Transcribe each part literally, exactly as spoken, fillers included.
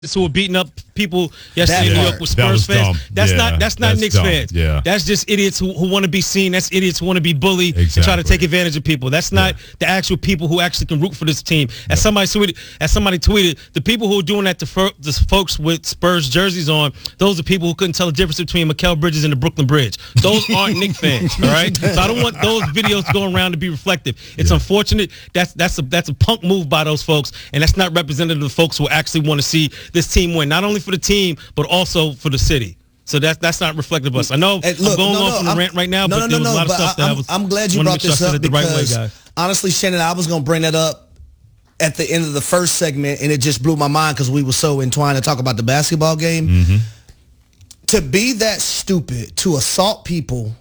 who were beating up people yesterday in New York with Spurs that fans. Dumb. That's yeah, not that's not that's Knicks dumb. fans. Yeah. That's just idiots who, who want to be seen. That's idiots who want to be bullied exactly. and try to take advantage of people. That's not yeah. the actual people who actually can root for this team. As yeah. somebody tweeted, as somebody tweeted, the people who are doing that to fir- the folks with Spurs jerseys on, those are people who couldn't tell the difference between Mikal Bridges and the Brooklyn Bridge. Those aren't Knicks fans, all right? So I don't want those videos going around to be reflective. It's yeah. unfortunate. That's that's a that's a punk move by those folks, and that's not representative of the folks who actually want to see this team win, not only for the team but also for the city. So that's that's not reflective of us. I know hey, look, I'm going no, on no, from the I'm, rant right now, no, but no, there no, was a lot no, of stuff I, that I'm, I was. I'm glad you brought this up because right way, honestly, Shannon, I was going to bring that up at the end of the first segment, and it just blew my mind because we were so entwined to talk about the basketball game. Mm-hmm. To be that stupid, to assault people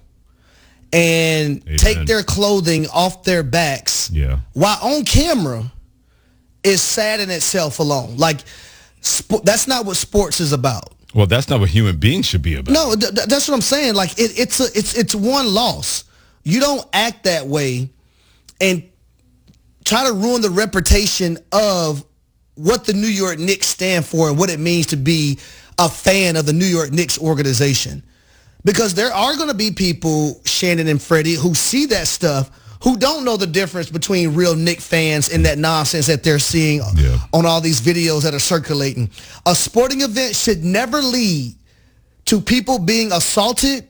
and Amen. take their clothing off their backs yeah. while on camera is sad in itself alone. Like, sp- that's not what sports is about. Well, that's not what human beings should be about. No, th- th- that's what I'm saying. Like, it, it's a, it's it's one loss. You don't act that way and try to ruin the reputation of what the New York Knicks stand for and what it means to be a fan of the New York Knicks organization. Because there are going to be people, Shannon and Freddie, who see that stuff, who don't know the difference between real Knicks fans and that nonsense that they're seeing yeah. on all these videos that are circulating. A sporting event should never lead to people being assaulted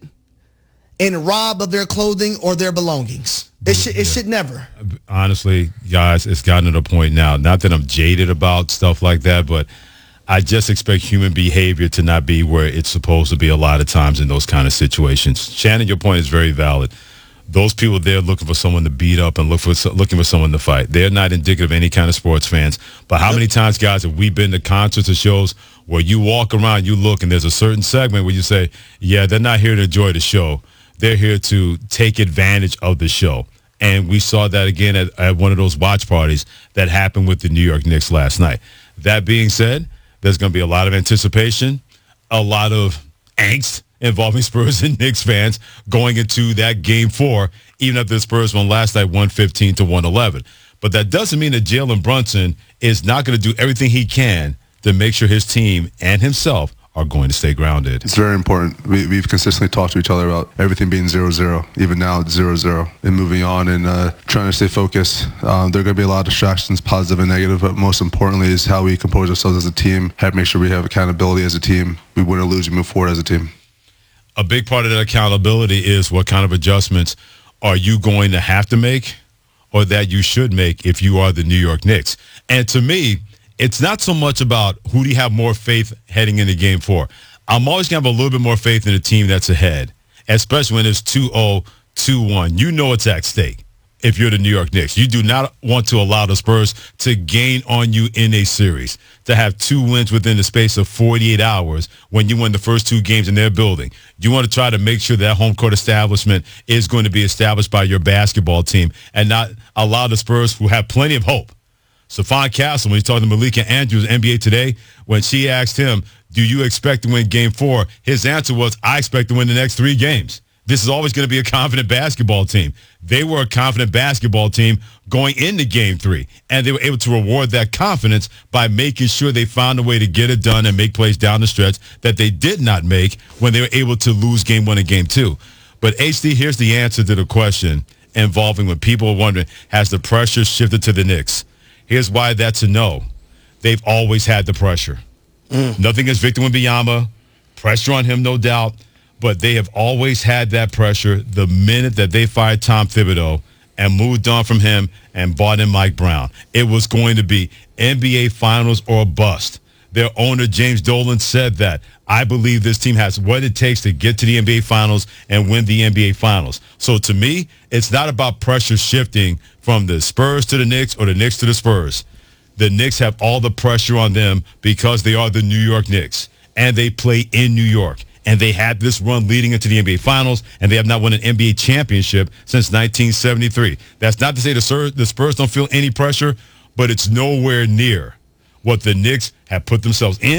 and robbed of their clothing or their belongings. It should, it yeah. should never. Honestly, guys, it's gotten to the point now, not that I'm jaded about stuff like that, but I just expect human behavior to not be where it's supposed to be a lot of times in those kind of situations. Shannon, your point is very valid. Those people there looking for someone to beat up and look for looking for someone to fight. They're not indicative of any kind of sports fans. But how many times, guys, have we been to concerts or shows where you walk around, you look, and there's a certain segment where you say, yeah, they're not here to enjoy the show. They're here to take advantage of the show. And we saw that again at, at one of those watch parties that happened with the New York Knicks last night. That being said, there's going to be a lot of anticipation, a lot of angst involving Spurs and Knicks fans going into that game four, even if the Spurs won last night one fifteen to one eleven. But that doesn't mean that Jalen Brunson is not going to do everything he can to make sure his team and himself are going to stay grounded. It's very important. We, we've consistently talked to each other about everything being zero zero. Even now it's zero zero. And moving on and uh, trying to stay focused. Um, there are going to be a lot of distractions, positive and negative, but most importantly is how we compose ourselves as a team, how to make sure we have accountability as a team. We win or lose, we move forward as a team. A big part of that accountability is what kind of adjustments are you going to have to make or that you should make if you are the New York Knicks. And to me, it's not so much about who do you have more faith heading into game four. I'm always going to have a little bit more faith in a team that's ahead, especially when it's two oh, two one. You know it's at stake if you're the New York Knicks. You do not want to allow the Spurs to gain on you in a series, to have two wins within the space of forty-eight hours when you win the first two games in their building. You want to try to make sure that home court establishment is going to be established by your basketball team and not allow the Spurs, who have plenty of hope. Stephon Castle, when he's talking to Malika Andrews, N B A Today, when she asked him, do you expect to win game four? His answer was, I expect to win the next three games. This is always going to be a confident basketball team. They were a confident basketball team going into game three, and they were able to reward that confidence by making sure they found a way to get it done and make plays down the stretch that they did not make when they were able to lose game one and game two. But H D, here's the answer to the question involving when people are wondering, has the pressure shifted to the Knicks? Here's why that's a no. They've always had the pressure. Mm. Nothing against Victor Wembanyama. Pressure on him, no doubt. But they have always had that pressure the minute that they fired Tom Thibodeau and moved on from him and brought in Mike Brown. It was going to be N B A Finals or bust. Their owner, James Dolan, said that. I believe this team has what it takes to get to the N B A Finals and win the N B A Finals. So to me, it's not about pressure shifting from the Spurs to the Knicks or the Knicks to the Spurs. The Knicks have all the pressure on them because they are the New York Knicks, and they play in New York. And they had this run leading into the N B A Finals, and they have not won an N B A championship since nineteen seventy-three. That's not to say the Spurs, the Spurs don't feel any pressure, but it's nowhere near what the Knicks have put themselves in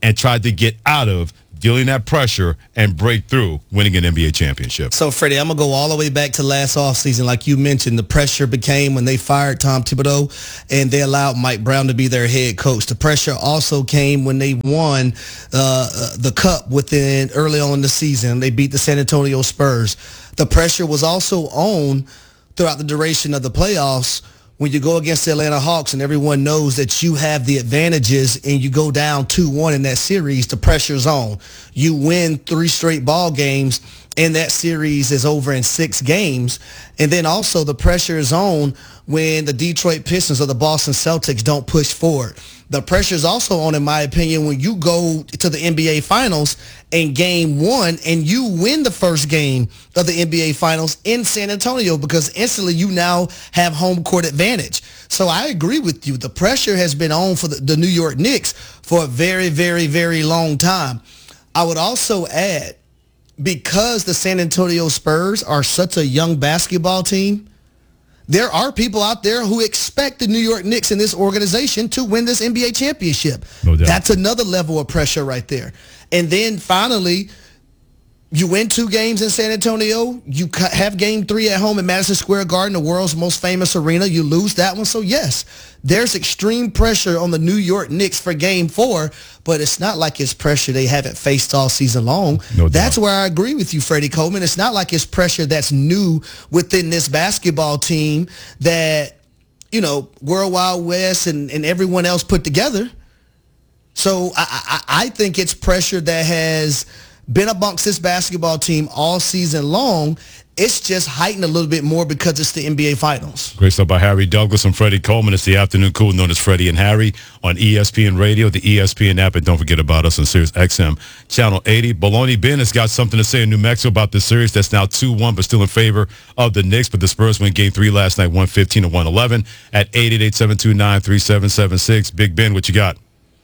and tried to get out of dealing that pressure and break through winning an N B A championship. So, Freddie, I'm going to go all the way back to last offseason. Like you mentioned, the pressure became when they fired Tom Thibodeau and they allowed Mike Brown to be their head coach. The pressure also came when they won uh, the Cup within early on in the season. They beat the San Antonio Spurs. The pressure was also on throughout the duration of the playoffs when you go against the Atlanta Hawks and everyone knows that you have the advantages and you go down two one in that series, the pressure's on. You win three straight ball games and that series is over in six games. And then also the pressure is on when the Detroit Pistons or the Boston Celtics don't push forward. The pressure is also on, in my opinion, when you go to the N B A Finals in game one and you win the first game of the N B A Finals in San Antonio, because instantly you now have home court advantage. So I agree with you. The pressure has been on for the, the New York Knicks for a very, very, very long time. I would also add, because the San Antonio Spurs are such a young basketball team, there are people out there who expect the New York Knicks and this organization to win this N B A championship. No doubt. That's another level of pressure right there. And then finally, you win two games in San Antonio. You have game three at home at Madison Square Garden, the world's most famous arena. You lose that one. So, yes, there's extreme pressure on the New York Knicks for game four, but it's not like it's pressure they haven't faced all season long. No doubt. That's where I agree with you, Freddie Coleman. It's not like it's pressure that's new within this basketball team that, you know, World Wild West and, and everyone else put together. So I, I, I think it's pressure that has been amongst this basketball team all season long. It's just heightened a little bit more because it's the N B A Finals. Great stuff by Harry Douglas and Freddie Coleman. It's the afternoon cool known as Freddie and Harry on E S P N Radio, the E S P N app, and don't forget about us on Sirius X M Channel eighty. Baloney Ben has got something to say in New Mexico about this series that's now two one, but still in favor of the Knicks. But the Spurs win game three last night, one fifteen to one eleven at eight eight eight, seven two nine, three seven seven six. Big Ben, what you got?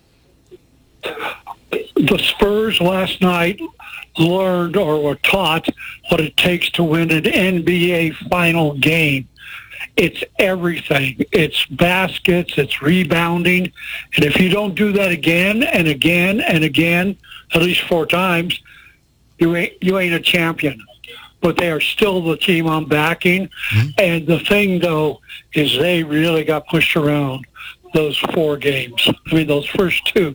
The Spurs last night learned or were taught what it takes to win an N B A final game. It's everything. It's baskets, it's rebounding. And if you don't do that again and again and again, at least four times, you ain't, you ain't a champion. But they are still the team I'm backing. Mm-hmm. And the thing, though, is they really got pushed around those four games. I mean, those first two.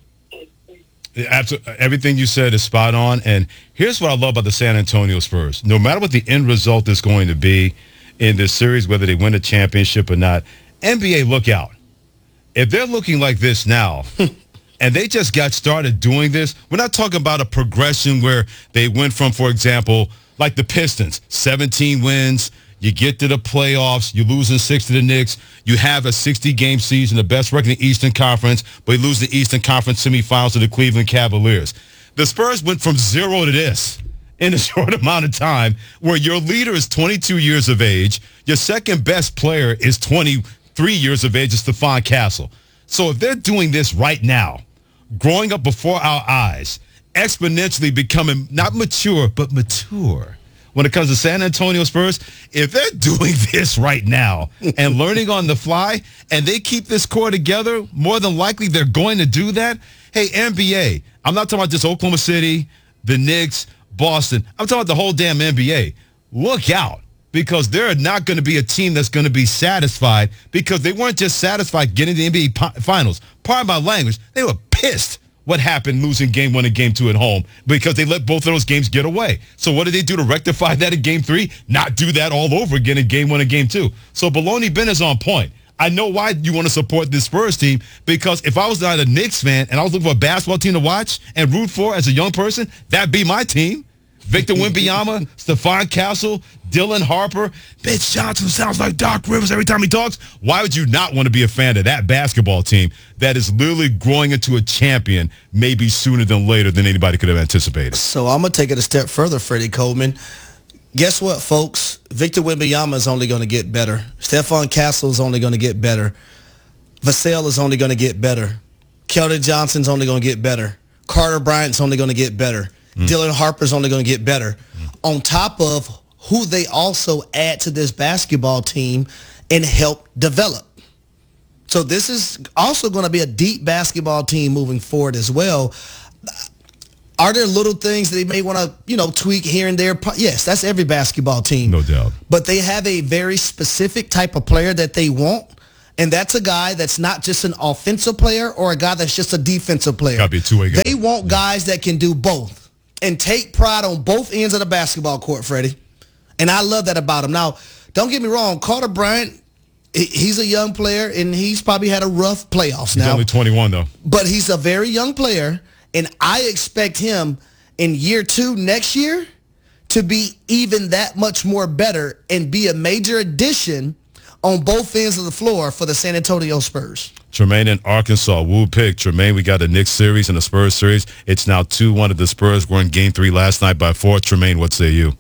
Absolutely. Everything you said is spot on. And here's what I love about the San Antonio Spurs. No matter what the end result is going to be in this series, whether they win a championship or not, N B A, look out. If they're looking like this now, and they just got started doing this, we're not talking about a progression where they went from, for example, like the Pistons, seventeen wins, you get to the playoffs, you lose in six to the Knicks, you have a sixty-game season, the best record in the Eastern Conference, but you lose the Eastern Conference semifinals to the Cleveland Cavaliers. The Spurs went from zero to this in a short amount of time, where your leader is twenty-two years of age, your second best player is twenty-three years of age, is Stephon Castle. So if they're doing this right now, growing up before our eyes, exponentially becoming not mature, but mature, when it comes to San Antonio Spurs, if they're doing this right now and learning on the fly, and they keep this core together, more than likely they're going to do that. Hey, N B A, I'm not talking about just Oklahoma City, the Knicks, Boston. I'm talking about the whole damn N B A. Look out, because they're not going to be a team that's going to be satisfied, because they weren't just satisfied getting the N B A Finals. Pardon my language, they were pissed what happened losing game one and game two at home, because they let both of those games get away. So what did they do to rectify that in game three? Not do that all over again in game one and game two. So Baloney Ben is on point. I know why you want to support this Spurs team, because if I was not a Knicks fan and I was looking for a basketball team to watch and root for as a young person, that'd be my team. Victor Wembanyama, Stephon Castle, Dylan Harper, Mitch Johnson sounds like Doc Rivers every time he talks. Why would you not want to be a fan of that basketball team that is literally growing into a champion maybe sooner than later than anybody could have anticipated? So I'm going to take it a step further, Freddie Coleman. Guess what, folks? Victor Wembanyama is only going to get better. Stephon Castle is only going to get better. Vassell is only going to get better. Keldon Johnson's only going to get better. Carter Bryant's only going to get better. Mm. Dylan Harper's only going to get better. Mm. On top of who they also add to this basketball team and help develop. So this is also going to be a deep basketball team moving forward as well. Are there little things that they may want to, you know, tweak here and there? Yes, that's every basketball team. No doubt. But they have a very specific type of player that they want, and that's a guy that's not just an offensive player or a guy that's just a defensive player. Got to be a two-way guy. They want guys that can do both and take pride on both ends of the basketball court, Freddie. And I love that about him. Now, don't get me wrong, Carter Bryant, he's a young player, and he's probably had a rough playoffs now. He's only twenty-one, though. But he's a very young player, and I expect him in year two next year to be even that much more better and be a major addition on both ends of the floor for the San Antonio Spurs. Tremaine in Arkansas, Woo pick. Tremaine, we got the Knicks series and the Spurs series. It's now two one of the Spurs. Were in game three last night by four. Tremaine, what say you?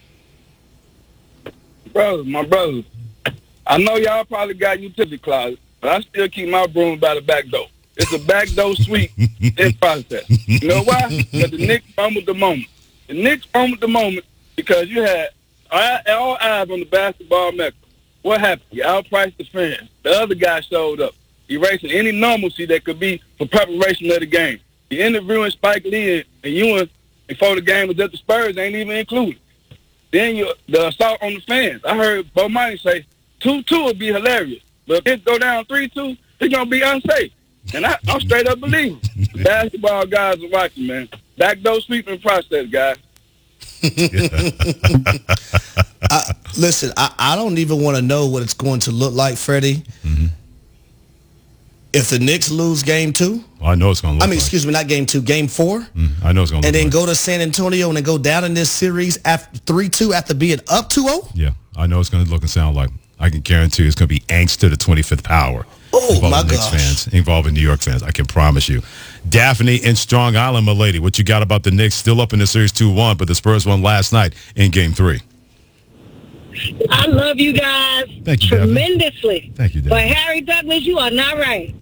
Brother, my brother, I know y'all probably got utility closet, but I still keep my broom by the back door. It's a back door sweep in process. You know why? Because the Knicks fumbled the moment. The Knicks fumbled the moment because you had all eyes on the basketball mecca. What happened? You outpriced the fans. The other guy showed up, erasing any normalcy that could be for preparation of the game. You interviewing Spike Lee and Ewing before the game was at the Spurs ain't even included. Then you, the assault on the fans. I heard Bo Money say two two would be hilarious. But if it go down three two, it's going to be unsafe. And I, I'm straight up believing. The basketball guys are watching, man. Back door sweeping process, guys. I, listen, I, I don't even want to know what it's going to look like, Freddie. Mm-hmm. If the Knicks lose game two. Well, I know it's going to look I mean, like. excuse me, not game two, game four. Mm, I know it's going to look And then like. go to San Antonio and then go down in this series after three two after being up two oh. Yeah, I know it's going to look and sound like. I can guarantee it's going to be angst to the twenty-fifth power. Oh, involving my Knicks gosh. fans, involving New York fans. I can promise you. Daphne in Strong Island, my lady, what you got about the Knicks still up in the series two one, but the Spurs won last night in game three? I love you guys Thank you, Daphne. tremendously. Thank you, Daphne. But Harry Douglas, you are not right.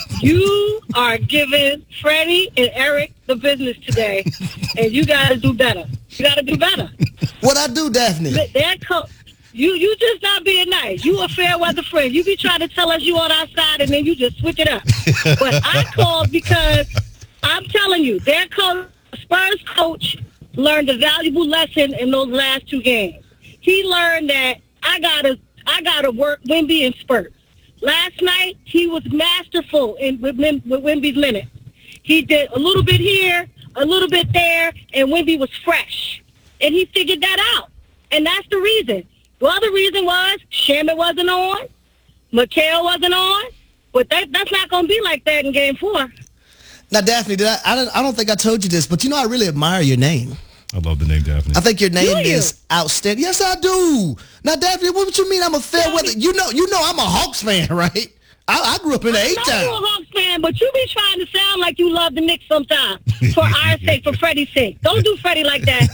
You are giving Freddie and Eric the business today, and you got to do better. You got to do better. What I do, Daphne? That co- you you just not being nice. You a fair weather friend. You be trying to tell us you on our side, and then you just switch it up. But I called because I'm telling you, their coach, Spurs coach learned a valuable lesson in those last two games. He learned that I gotta I gotta work Wemby in spurts. Last night he was masterful in with, with Wemby's limit. He did a little bit here, a little bit there, and Wemby was fresh, and he figured that out. And that's the reason. The other reason was Shaman wasn't on, Mikal wasn't on, but that, that's not going to be like that in Game Four. Now, Daphne, did I, I, don't, I don't think I told you this, but you know I really admire your name. I love the name Daphne. I think your name Do you? is outstanding. Yes, I do. Now, Daphne, what you mean I'm a fair weather? You know, you know I'm a Hawks fan, right? I, I grew up in the I know you're a A-Town. Hawks fan, but you be trying to sound like you love the Knicks sometimes. For our sake, for Freddie's sake. Don't do Freddie like that.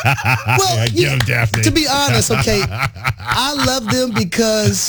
Well, Yeah, you- get him, Daphne. to be honest, okay, I love them because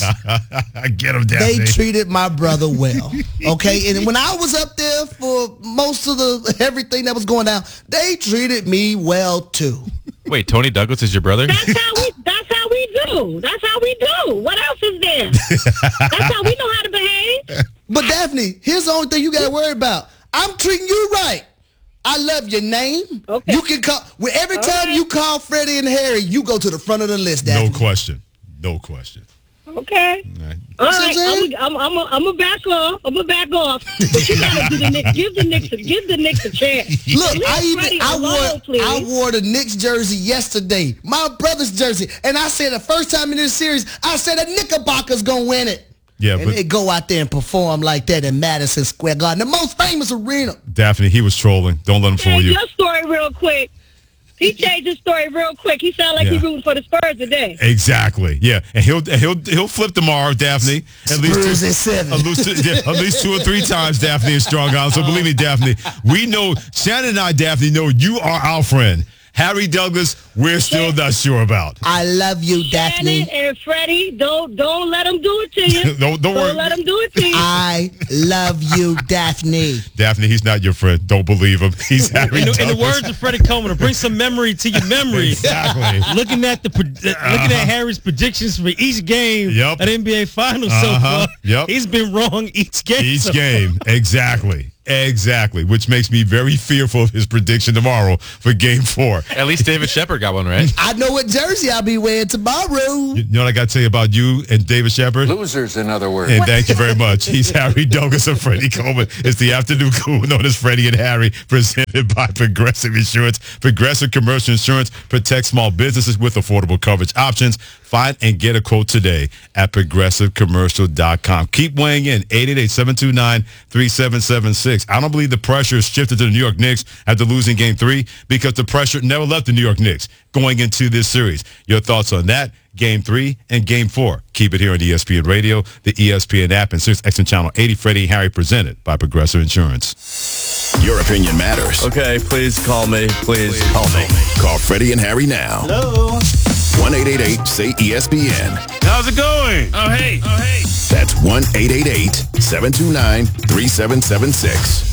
Get him, Daphne. they treated my brother well. Okay, and when I was up there for most of the everything that was going down, they treated me well too. Wait, Tony Douglas is your brother? That's how we. That's how we do. That's how we do. What else is there? That's how we know how to behave. But Daphne, here's the only thing you got to worry about. I'm treating you right. I love your name. Okay. You can call. Well, every All time right. you call Freddie and Harry, you go to the front of the list, Daphne. No question. No question. Okay. All right. All See right. what I'm saying? I'm. I'm. I'm. I'm a back off. I'm a back off. But you gotta do the Knicks. Give the Knicks. A, give the Knicks a chance. Look, Leave I even Freddie I alone, wore please. I wore the Knicks jersey yesterday, my brother's jersey, and I said the first time in this series, I said the Knickerbockers gonna win it. Yeah, And but they go out there and perform like that in Madison Square Garden, the most famous arena. Daphne, he was trolling. Don't let him fool Change you. your story real quick. He changed his story real quick. He sounded like Yeah. he's rooting for the Spurs today. Exactly. Yeah, and he'll he'll he'll flip tomorrow, Daphne. At least Spurs two, at seven. At least, two, yeah, at least two or three times, Daphne in Strong Island. So believe me, Daphne, we know Shannon and I, Daphne, know you are our friend. Harry Douglas, we're still not sure about. I love you, Shannon Daphne. and Freddie, don't don't let them do it to you. Don't- don't worry. let them do it to you. I love you, Daphne. Daphne, he's not your friend. Don't believe him. He's Harry In the, Douglas. in the words of Freddie Coleman, to bring some memory to your memory. Exactly. Looking at the pre- looking at Harry's predictions for each game Yep. at N B A Finals Uh-huh. so far, Yep. he's been wrong each game. Each so game. Exactly. Exactly, which makes me very fearful of his prediction tomorrow for game four. At least David Shepard got one right. I know what jersey I'll be wearing tomorrow. You know what I got to tell you about you and David Shepard? Losers, in other words. And thank you very much. He's Harry Douglas and Freddie Coleman. It's the afternoon cool known as Freddie and Harry, presented by Progressive Insurance. Progressive Commercial Insurance protects small businesses with affordable coverage options. Find and get a quote today at progressive commercial dot com. Keep weighing in, eight eight eight, seven two nine, three seven seven six. I don't believe the pressure has shifted to the New York Knicks after losing game three because the pressure never left the New York Knicks going into this series. Your thoughts on that? Game three and game four. Keep it here on E S P N Radio, the E S P N app, and Sirius X M Channel eighty. Freddie and Harry presented by Progressive Insurance. Your opinion matters. Okay, please call me. Please call me. Call Freddie and Harry now. Hello. one eight eight eight say E S P N. How's it going? Oh, hey. Oh, hey. That's one eight eight eight, seven two nine, three seven seven six.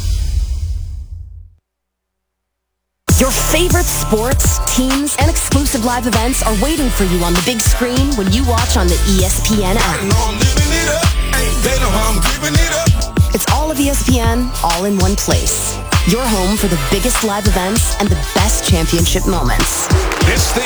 Your favorite sports, teams, and exclusive live events are waiting for you on the big screen when you watch on the E S P N app. It's all of E S P N, all in one place. Your home for the biggest live events and the best championship moments. This thing